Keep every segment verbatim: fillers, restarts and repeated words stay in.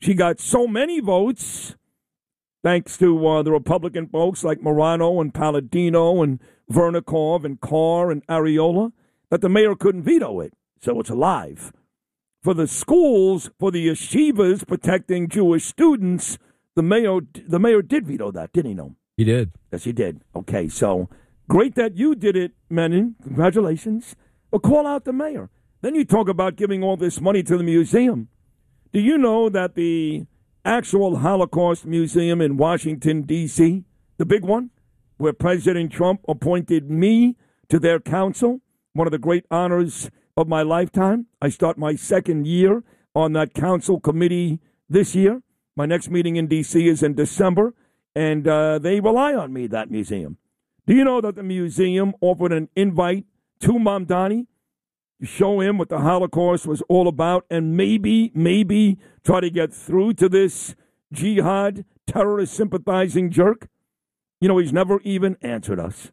She got so many votes, thanks to uh, the Republican folks like Morano and Palladino and Vernikov and Carr and Areola, that the mayor couldn't veto it. So it's alive. For the schools, for the yeshivas protecting Jewish students, the mayor the mayor did veto that, didn't he, no? He did. Yes, he did. Okay, so great that you did it, Menon. Congratulations. But call out the mayor. Then you talk about giving all this money to the museum. Do you know that the actual Holocaust Museum in Washington, D C, the big one, where President Trump appointed me to their council, one of the great honors of my lifetime. I start my second year on that council committee this year. My next meeting in D C is in December, and uh, they rely on me, that museum. Do you know that the museum offered an invite to Mamdani to show him what the Holocaust was all about and maybe, maybe try to get through to this jihad, terrorist sympathizing jerk? You know, he's never even answered us.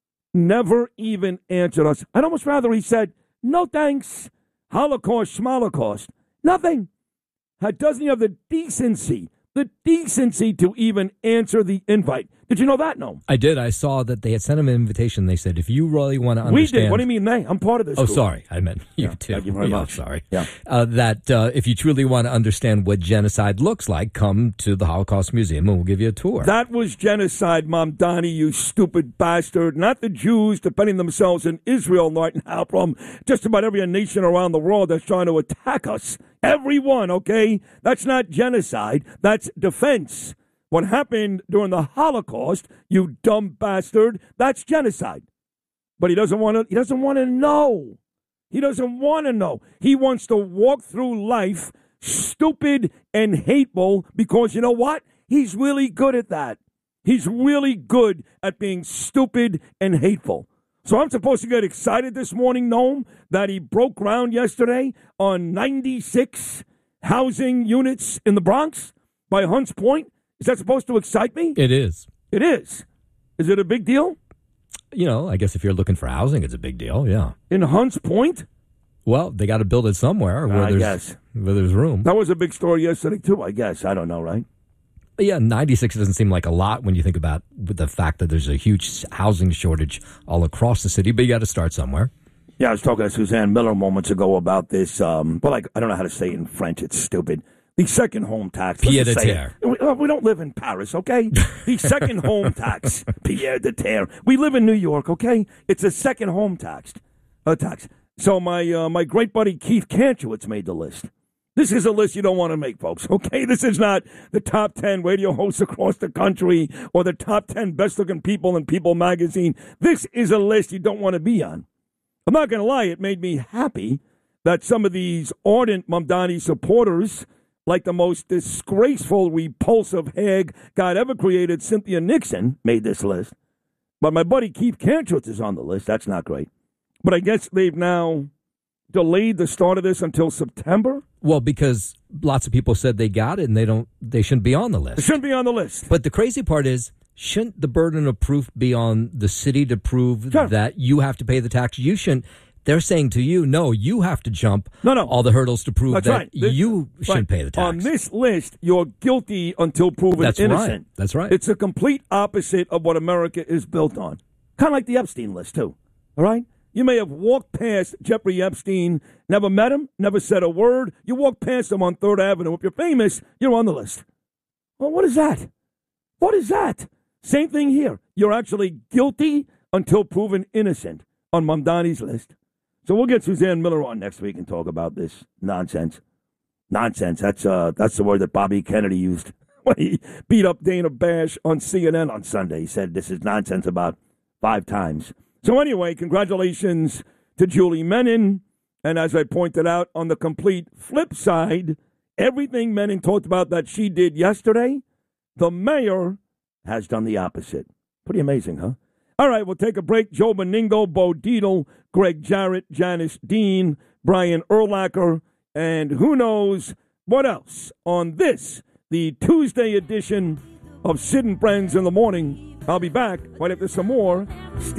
Never even answered us. I'd almost rather he said, no thanks, Holocaust, schmolocaust, nothing. Doesn't he have the decency, the decency to even answer the invite? Did you know that? No. I did. I saw that they had sent him an invitation. They said, if you really want to understand. We did. What do you mean they? I'm part of this. Oh, group. sorry. I meant you yeah, too. Thank you very yeah, much. Sorry. Yeah. Uh, that uh, if you truly want to understand what genocide looks like, come to the Holocaust Museum and we'll give you a tour. That was genocide, Mamdani, you stupid bastard. Not the Jews defending themselves in Israel right now from just about every nation around the world that's trying to attack us. Everyone, okay? That's not genocide. That's defense. What happened during the Holocaust, you dumb bastard, that's genocide. But he doesn't want to he doesn't want to know. He doesn't want to know. He wants to walk through life stupid and hateful because you know what? He's really good at that. He's really good at being stupid and hateful. So I'm supposed to get excited this morning, Noam, that he broke ground yesterday on ninety-six housing units in the Bronx by Hunts Point? Is that supposed to excite me? It is. It is. Is it a big deal? You know, I guess if you're looking for housing, it's a big deal, yeah. In Hunts Point? Well, they got to build it somewhere where, I there's, guess. where there's room. That was a big story yesterday, too, I guess. I don't know, right? But yeah, ninety-six doesn't seem like a lot when you think about the fact that there's a huge housing shortage all across the city, but you got to start somewhere. Yeah, I was talking to Suzanne Miller moments ago about this. Um, well, like, I don't know how to say it in French. It's stupid. The second home tax. Pied de terre. We, we don't live in Paris, okay? The second home tax. Pied de terre. We live in New York, okay? It's a second home tax. Uh, tax. So my uh, my great buddy Keith Kantrowitz made the list. This is a list you don't want to make, folks, okay? This is not the top ten radio hosts across the country or the top ten best-looking people in People magazine. This is a list you don't want to be on. I'm not going to lie. It made me happy that some of these ardent Mamdani supporters, like the most disgraceful, repulsive hag God ever created, Cynthia Nixon, made this list. But my buddy Keith Kantrowitz is on the list. That's not great. But I guess they've now delayed the start of this until September. Well, because lots of people said they got it and they don't. They shouldn't be on the list. They shouldn't be on the list. But the crazy part is, shouldn't the burden of proof be on the city to prove Sure. that you have to pay the tax? You shouldn't. They're saying to you, no, you have to jump no, no. all the hurdles to prove That's that right. This, you shouldn't right. pay the tax. On this list, you're guilty until proven That's innocent. Right. That's right. It's a complete opposite of what America is built on. Kind of like the Epstein list, too. All right? You may have walked past Jeffrey Epstein, never met him, never said a word. You walk past him on Third Avenue. If you're famous, you're on the list. Well, what is that? What is that? Same thing here. You're actually guilty until proven innocent on Mamdani's list. So we'll get Suzanne Miller on next week and talk about this nonsense. Nonsense. That's uh, that's the word that Bobby Kennedy used when he beat up Dana Bash on C N N on Sunday. He said this is nonsense about five times. So anyway, congratulations to Julie Menon. And as I pointed out, on the complete flip side, everything Menon talked about that she did yesterday, the mayor has done the opposite. Pretty amazing, huh? All right, we'll take a break. Joe Meningo, Bo Dietl, Greg Jarrett, Janice Dean, Brian Urlacher, and who knows what else on this, the Tuesday edition of Sid and Friends in the Morning. I'll be back right after some more.